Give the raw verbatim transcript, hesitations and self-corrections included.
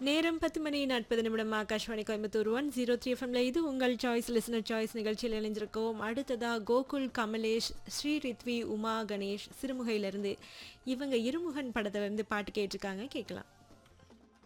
நேரம் பத்து மணி நாற்பது நிமிடம் Akashvani Coimbatore one zero three எஃப்எம்ல இது உங்கள் சாய்ஸ் லிசனர் சாய்ஸ் நிகழ்ச்சியில் இணைஞ்சிருக்கோம். அடுத்ததா கோகுல் கமலேஷ், ஸ்ரீ ரித்வி, உமா கணேஷ் சிறுமுகையிலிருந்து இவங்க இருமுகன் படத்துல இருந்து பாட்டு கேட்டிருக்காங்க, கேட்கலாம்.